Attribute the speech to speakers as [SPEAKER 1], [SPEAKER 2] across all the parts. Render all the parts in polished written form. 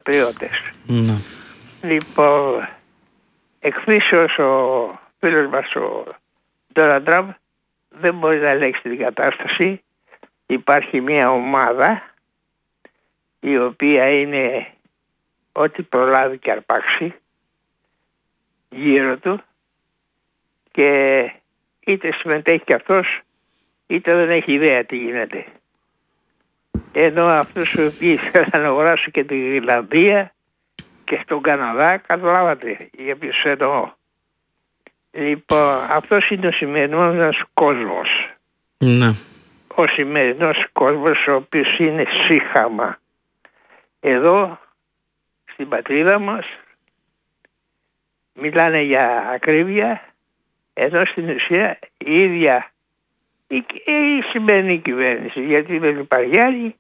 [SPEAKER 1] πατριώτες. Λοιπόν, εκφύσεως ο φίλος μας ο Ντόναλντ Τραμπ δεν μπορεί να ελέγξει την κατάσταση. Υπάρχει μια ομάδα η οποία είναι ό,τι προλάβει και αρπάξει γύρω του και είτε συμμετέχει και αυτός είτε δεν έχει ιδέα τι γίνεται. Ενώ αυτούς οι οποίοι θέλουν να αγοράσουν και την Ιρλανδία και στον Καναδά, καταλάβατε για ποιους εννοώ. Λοιπόν, αυτός είναι ο σημερινός κόσμος.
[SPEAKER 2] Ναι.
[SPEAKER 1] Ο σημερινός κόσμος ο οποίος είναι σύχαμα. Εδώ στην πατρίδα μας μιλάνε για ακρίβεια, ενώ στην ουσία η ίδια η σημερινή κυβέρνηση, γιατί δεν υπάρχει άλλη,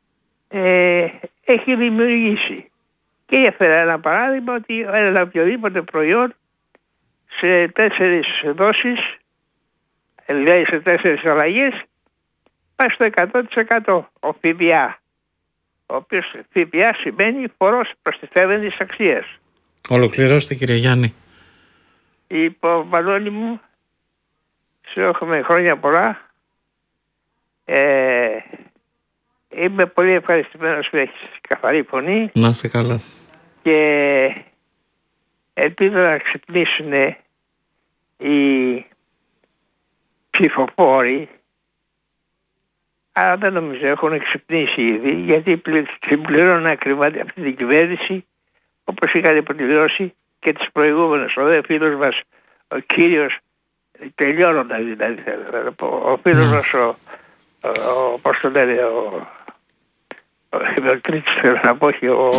[SPEAKER 1] έχει δημιουργήσει. Και έφερα ένα παράδειγμα ότι ένα οποιοδήποτε προϊόν σε 4 δόσεις, δηλαδή σε 4 αλλαγές, πάει στο 100% ο ΦΠΑ. Ο οποίος ΦΠΑ σημαίνει φόρος προστιθέμενης αξίας.
[SPEAKER 2] Ολοκληρώστε, κύριε Γιάννη.
[SPEAKER 1] Λοιπόν, Μανώλη μου, σου έχουμε χρόνια πολλά. Είμαι πολύ ευχαριστημένος που έχεις καθαρή φωνή.
[SPEAKER 2] Να είστε καλά.
[SPEAKER 1] Και ελπίζω να ξυπνήσουν οι ψηφοφόροι, αλλά δεν νομίζω έχουν ξυπνήσει ήδη, γιατί συμπληρώνουν ακριβά αυτή την κυβέρνηση όπως είχατε πληρώσει και τις προηγούμενες. Ο δε φίλος μας, ο κύριος, τελειώνοντας δηλαδή, ο φίλος μας, πώς το λένε, ο Τρίτης, θέλω να πω,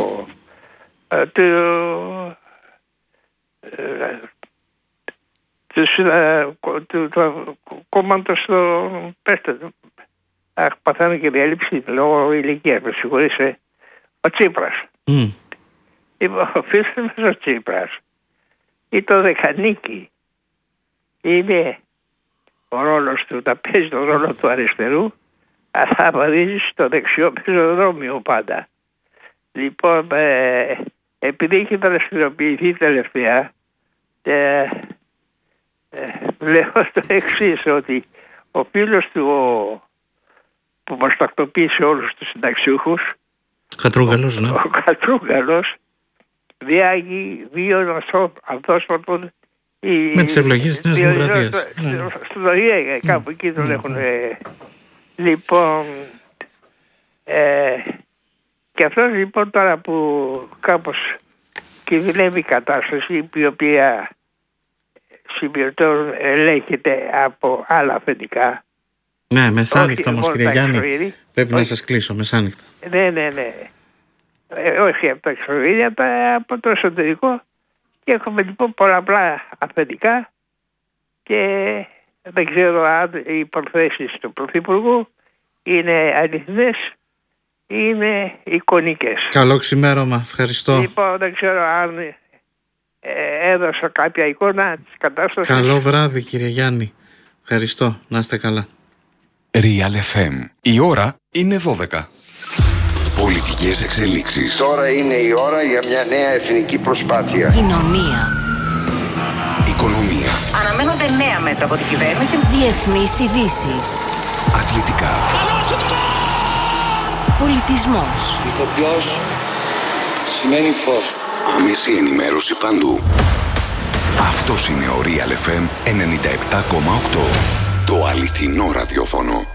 [SPEAKER 1] του κόμματος στο πέστε. Παθαίνω και διαλύψη λόγω ηλικίας, με συγχωρείς, ο Τσίπρας. Ο φίλος μας ο Τσίπρας ή το Δεκανίκη είναι ο ρόλος του, να παίζει τον ρόλο του αριστερού, αλλά απαντήσει στο δεξιό πεζοδρόμιο πάντα. Λοιπόν, επειδή έχει δραστηριοποιηθεί τελευταία, λέω το εξής, ότι ο φίλος του που μας τακτοποίησε όλους τους συνταξιούχους,
[SPEAKER 2] Κατρούγκαλος, ναι.
[SPEAKER 1] Ο Κατρούγκαλος διάγει δύο αυτόσπορτων
[SPEAKER 2] με τις ευλογίες της Νέας Δημοκρατίας.
[SPEAKER 1] Στην Δωρία, κάπου εκεί τον έχουν. Λοιπόν, και αυτός λοιπόν τώρα που κάπως κινδυνεύει η κατάσταση, η οποία συμπληρωτών ελέγχεται από άλλα αφεντικά.
[SPEAKER 2] Ναι, μεσάνυχτα όμως, κύριε Γιάννη, πρέπει να σας κλείσω, μεσάνυχτα.
[SPEAKER 1] Ναι. Όχι από τα εξωγήρια, από το εσωτερικό, και έχουμε λοιπόν πολλαπλά αφεντικά και δεν ξέρω αν οι προθέσεις του Πρωθυπουργού είναι αληθινές ή είναι εικονικές.
[SPEAKER 2] Καλό ξημέρωμα, ευχαριστώ.
[SPEAKER 1] Λοιπόν, δεν ξέρω αν έδωσα κάποια εικόνα της κατάστασης.
[SPEAKER 2] Καλό βράδυ, κύριε Γιάννη. Ευχαριστώ, να είστε καλά.
[SPEAKER 3] Real FM. Η ώρα είναι 12. Πολιτικές εξελίξεις.
[SPEAKER 4] Τώρα είναι η ώρα για μια νέα εθνική προσπάθεια.
[SPEAKER 5] Κοινωνία.
[SPEAKER 3] Οικονομία.
[SPEAKER 5] Αναμένονται νέα μέτρα από την κυβέρνηση. Διεθνείς ειδήσεις.
[SPEAKER 3] Αθλητικά.
[SPEAKER 5] Πολιτισμός.
[SPEAKER 6] Ηθοποιός σημαίνει φως.
[SPEAKER 3] Άμεση ενημέρωση παντού. Αυτός είναι ο Real FM 97,8. Το αληθινό ραδιόφωνο.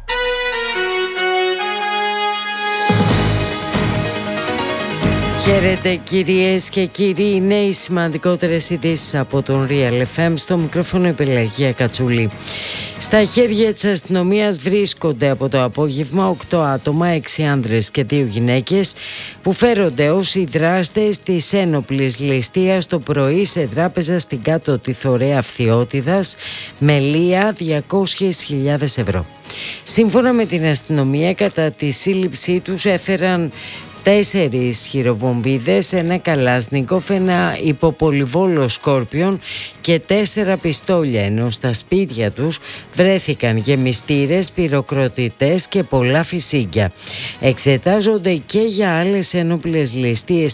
[SPEAKER 7] Χαίρετε κυρίες και κύριοι, είναι οι σημαντικότερες ειδήσεις από τον Real FM, στο μικρόφωνο η Πελαγία Κατσούλη. Στα χέρια της αστυνομίας βρίσκονται από το απόγευμα 8 άτομα, 6 άνδρες και 2 γυναίκες, που φέρονται ως οι δράστες της ένοπλης ληστείας το πρωί σε τράπεζα στην Κάτω Τιθωρέα Φθιώτιδας με λία 200.000 ευρώ. Σύμφωνα με την αστυνομία, κατά τη σύλληψή τους έφεραν 4 χειροβομβίδες, ένα καλάσνικοφ, ένα υποπολιβόλο σκόρπιον και 4 πιστόλια, ενώ στα σπίτια τους βρέθηκαν γεμιστήρες, πυροκροτητές και πολλά φυσίγγια. Εξετάζονται και για άλλες ένοπλες ληστείες